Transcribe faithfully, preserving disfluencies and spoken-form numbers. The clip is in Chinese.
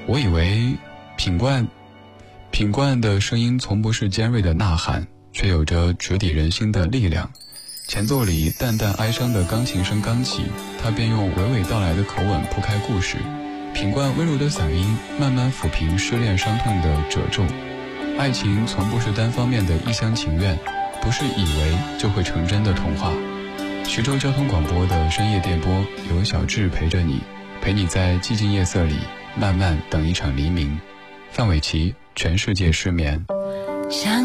我以为品冠品冠的声音从不是尖锐的呐喊，却有着直抵人心的力量。前奏里淡淡哀伤的钢琴声刚起，他便用娓娓道来的口吻铺开故事。品冠温柔的嗓音慢慢抚平失恋伤痛的褶皱。爱情从不是单方面的一厢情愿，不是以为就会成真的童话。徐州交通广播的深夜电波，由小智陪着你，陪你在寂静夜色里慢慢等一场黎明。范玮琪，全世界失眠。